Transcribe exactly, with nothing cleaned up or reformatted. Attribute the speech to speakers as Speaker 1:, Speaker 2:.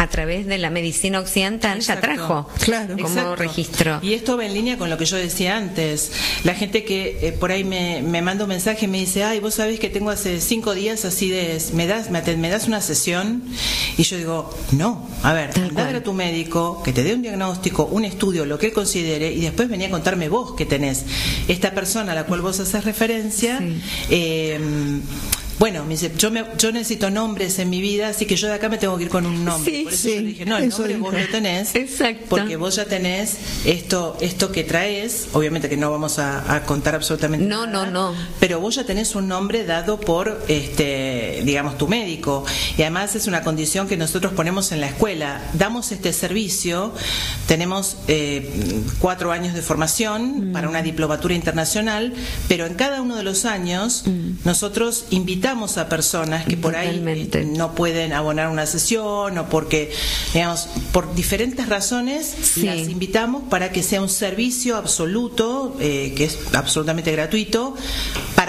Speaker 1: través de la medicina occidental. Exacto. Ya trajo
Speaker 2: claro,
Speaker 1: como
Speaker 2: exacto.
Speaker 1: registro.
Speaker 2: Y esto va en línea con lo que yo decía antes. La gente que eh, por ahí me, me manda un mensaje y me dice, ay, vos sabés que tengo hace cinco días así de, ¿me das, me, me das una sesión? Y yo digo, no, a ver, andá a ver a tu médico, que te dé un diagnóstico, un estudio, lo que él considere, y después venía a contarme vos que tenés. Esta persona a la cual vos haces referencia, sí. eh, bueno, me dice, yo, me, yo necesito nombres en mi vida, así que yo de acá me tengo que ir con un nombre.
Speaker 1: Sí,
Speaker 2: Por eso
Speaker 1: sí,
Speaker 2: yo le dije, no, el nombre vos lo tenés.
Speaker 1: Exacto.
Speaker 2: Porque vos ya tenés esto esto que traes, obviamente que no vamos a, a contar absolutamente
Speaker 1: no,
Speaker 2: nada.
Speaker 1: No, no, no.
Speaker 2: Pero vos ya tenés un nombre dado por, este digamos, tu médico. Y además es una condición que nosotros ponemos en la escuela. Damos este servicio, tenemos eh, cuatro años de formación mm. para una diplomatura internacional, pero en cada uno de los años mm. nosotros invitamos a personas que por
Speaker 1: Totalmente.
Speaker 2: ahí no pueden abonar una sesión o porque, digamos, por diferentes razones
Speaker 1: sí.
Speaker 2: las invitamos para que sea un servicio absoluto, eh, que es absolutamente gratuito, para